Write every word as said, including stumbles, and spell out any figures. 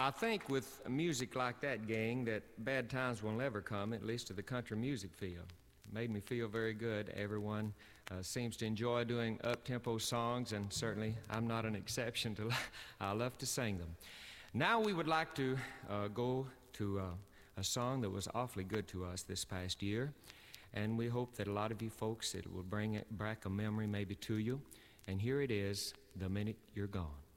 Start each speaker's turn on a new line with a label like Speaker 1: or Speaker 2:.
Speaker 1: I think with music like that, gang, that bad times will never come, at least to the country music field. It made me feel very good. Everyone uh, seems to enjoy doing up-tempo songs, and certainly I'm not an exception to I love to sing them. Now we would like to uh, go to uh, a song that was awfully good to us this past year, and we hope that a lot of you folks, it will bring it back a memory maybe to you. And here it is, The Minute You're Gone.